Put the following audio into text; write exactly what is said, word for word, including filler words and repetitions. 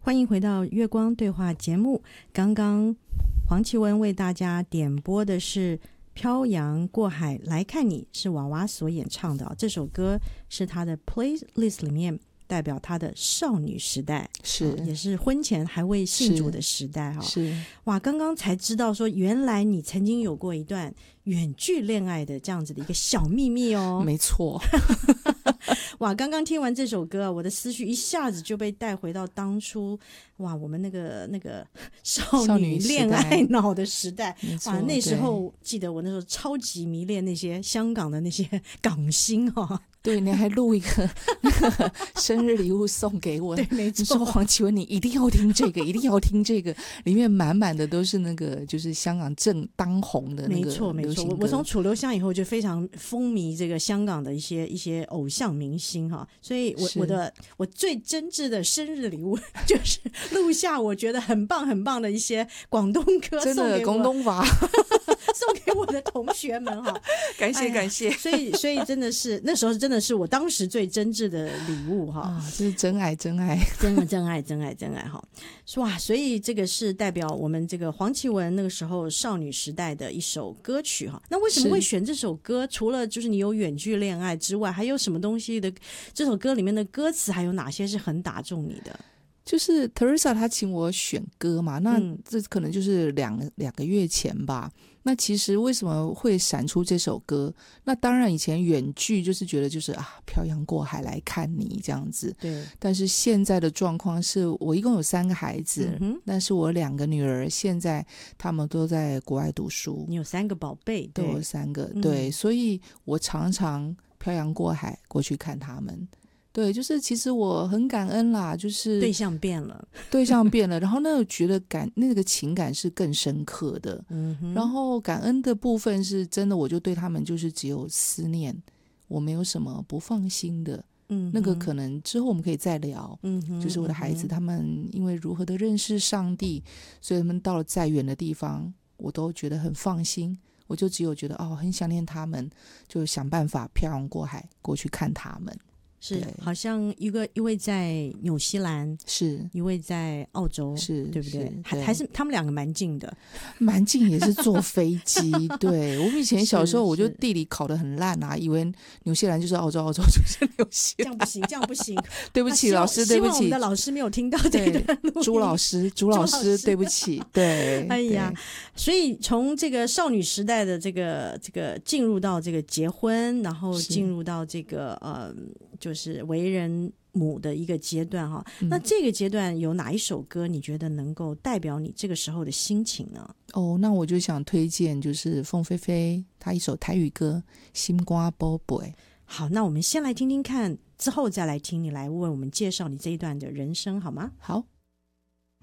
欢迎回到月光对话节目。刚刚黄绮雯为大家点播的是漂洋过海来看你，是娃娃所演唱的、哦、这首歌是他的 playlist 里面代表他的少女时代，是、哦、也是婚前还未信主的时代、哦、是哇，刚刚才知道说原来你曾经有过一段远距恋爱的这样子的一个小秘密哦。 没错哇，刚刚听完这首歌，我的思绪一下子就被带回到当初哇我们那个那个少女恋爱脑的时代。哇，那时候记得我那时候超级迷恋那些香港的那些港星哦。 对，你还录一个那个生日礼物送给我。 对，没错。 你说黄绮雯，你一定要听这个，一定要听这个，里面满满的都是那个就是香港正当红的那个流行歌。 没错没错，我从楚留香以后就非常风靡这个香港的一些一些偶像明星哈，所以我我的我最真挚的生日礼物就是录下我觉得很棒很棒的一些广东歌， 真的广东话送给我的同学们哈， 感谢感谢。 所以所以真的是那时候真的是我当时最真挚的礼物哈、 啊，这是真爱真爱， 真的真爱真爱真爱哈。哇，所以这个是代表我们这个黄绮雯那个时候少女时代的一首歌曲哈。那为什么会选这首歌？除了就是你有远距恋爱之外，还有什么东西的？这首歌里面的歌词还有哪些是很打中你的？ 就是 Teresa 她请我选歌嘛，那这可能就是两两个月前吧。那其实为什么会闪出这首歌？那当然以前远距就是觉得就是啊漂洋过海来看你这样子。对。但是现在的状况是我一共有三个孩子、嗯、但是我两个女儿现在他们都在国外读书。 你有三个宝贝？ 对，我三个、嗯、对，所以我常常漂洋过海过去看他们。对，就是其实我很感恩啦，就是对象变了， 对象变了，然后那个觉得感那个情感是更深刻的，嗯哼，然后感恩的部分是真的，我就对他们就是只有思念，我没有什么不放心的，嗯，那个可能之后我们可以再聊，嗯哼，就是我的孩子、嗯、他们因为如何的认识上帝，所以他们到了再远的地方，我都觉得很放心。我就只有觉得哦，很想念他们，就想办法漂洋过海过去看他们。 是，好像一个一位在纽西兰， 是一位在澳洲，是对不对？还还是他们两个蛮近的， 蛮近，也是坐飞机。对，我们以前小时候我就地理考得很烂啊，以为纽西兰就是澳洲，澳洲就是纽西兰， 这样不行，这样不行。 对不起，老师，对不起， 希望我们的老师没有听到这一段录音。 朱老师，朱老师，对不起，对。 哎呀，所以从这个少女时代的这个这个进入到这个结婚，然后进入到这个呃。就是为人母的一个阶段哈、嗯，那这个阶段有哪一首歌你觉得能够代表你这个时候的心情呢？ 哦，那我就想推荐就是凤飞飞她一首台语歌《心肝宝贝》。 好，那我们先来听听看，之后再来听你来为我们介绍你这一段的人生好吗？ 好。